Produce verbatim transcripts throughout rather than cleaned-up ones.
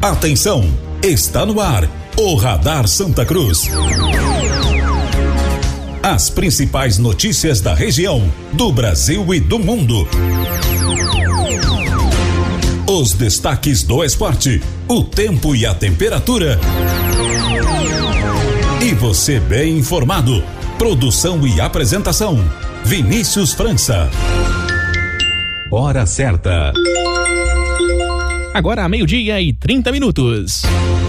Atenção, está no ar o Radar Santa Cruz. As principais notícias da região, do Brasil e do mundo. Os destaques do esporte, o tempo e a temperatura. E você bem informado. Produção e apresentação, Vinícius França. Hora certa. Agora meio-dia e trinta minutos.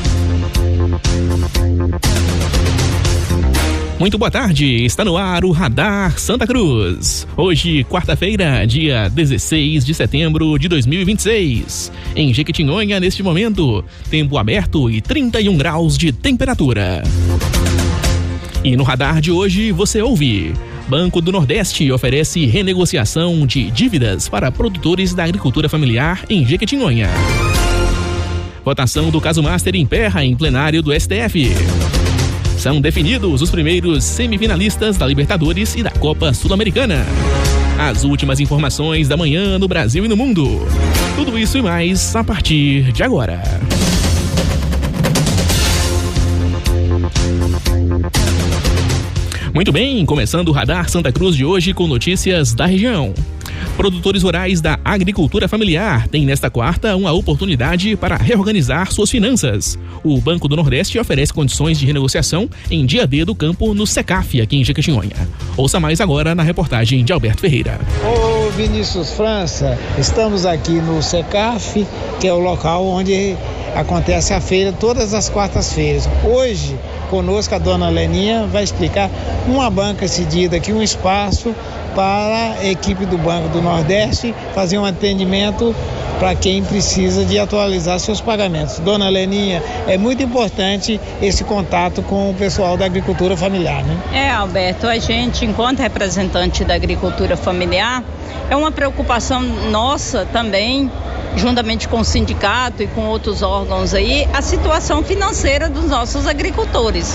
Muito boa tarde, está no ar o Radar Santa Cruz. Hoje, quarta-feira, dia dezesseis de setembro de dois mil e vinte e seis. Em Jequitinhonha, neste momento, tempo aberto e trinta e um graus de temperatura. E no radar de hoje você ouve: Banco do Nordeste oferece renegociação de dívidas para produtores da agricultura familiar em Jequitinhonha. Votação do caso Master emperra em plenário do S T F. São definidos os primeiros semifinalistas da Libertadores e da Copa Sul-Americana. As últimas informações da manhã no Brasil e no mundo. Tudo isso e mais a partir de agora. Muito bem, começando o Radar Santa Cruz de hoje com notícias da região. Produtores rurais da agricultura familiar têm nesta quarta uma oportunidade para reorganizar suas finanças. O Banco do Nordeste oferece condições de renegociação em dia D do campo no SECAF, aqui em Jequitinhonha. Ouça mais agora na reportagem de Alberto Ferreira. Ô Vinícius França, estamos aqui no SECAF, que é o local onde acontece a feira todas as quartas-feiras. Hoje, conosco a dona Leninha vai explicar uma banca cedida aqui, um espaço para a equipe do Banco do Nordeste fazer um atendimento para quem precisa de atualizar seus pagamentos. Dona Leninha, é muito importante esse contato com o pessoal da agricultura familiar, né? É, Alberto, a gente, enquanto representante da agricultura familiar, é uma preocupação nossa também, juntamente com o sindicato e com outros órgãos aí, a situação financeira dos nossos agricultores.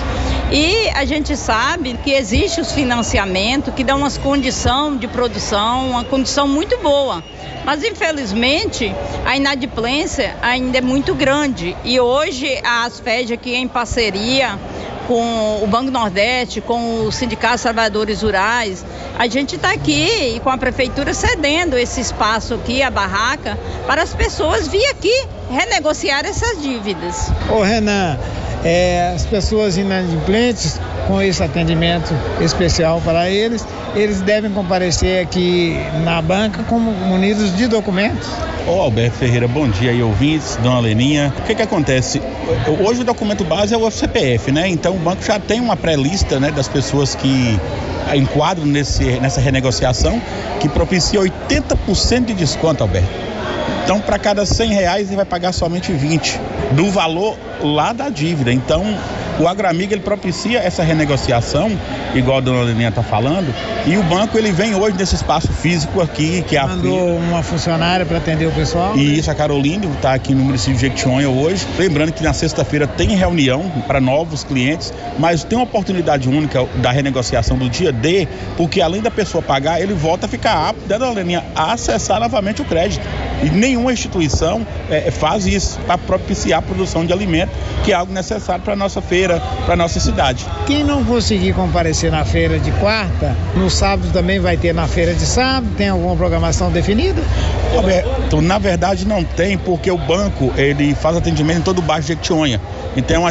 E a gente sabe que existe os financiamentos que dão umas condições de produção, uma condição muito boa. Mas, infelizmente, a inadimplência ainda é muito grande. E hoje a ASFED aqui em parceria com o Banco Nordeste, com o Sindicato Trabalhadores Rurais, a gente está aqui e com a prefeitura cedendo esse espaço aqui, a barraca, para as pessoas vir aqui renegociar essas dívidas. Ô Renan, é, as pessoas inadimplentes, com esse atendimento especial para eles, eles devem comparecer aqui na banca como munidos de documentos? Ô Alberto Ferreira, bom dia aí, ouvintes, dona Leninha. O que que acontece? Hoje o documento base é o C P F, né? Então o banco já tem uma pré-lista, né, das pessoas que enquadram nesse, nessa renegociação, que propicia oitenta por cento de desconto, Alberto. Então, para cada cem reais, ele vai pagar somente vinte do valor lá da dívida. Então, o AgroAmigo, ele propicia essa renegociação, igual a dona Leninha está falando, e o banco, ele vem hoje nesse espaço físico aqui, que é a... Mandou uma funcionária para atender o pessoal? E isso, a Caroline, está aqui no município de Jequitinhonha hoje. Lembrando que na sexta-feira tem reunião para novos clientes, mas tem uma oportunidade única da renegociação do dia D, porque além da pessoa pagar, ele volta a ficar apto, né, dona Leninha, a acessar novamente o crédito. E nenhuma instituição é, faz isso para propiciar a produção de alimento, que é algo necessário para a nossa feira, para a nossa cidade. Quem não conseguir comparecer na feira de quarta, no sábado também vai ter na feira de sábado? Tem alguma programação definida? Alberto, na verdade não tem, porque o banco ele faz atendimento em todo o bairro de Jequitinhonha. Então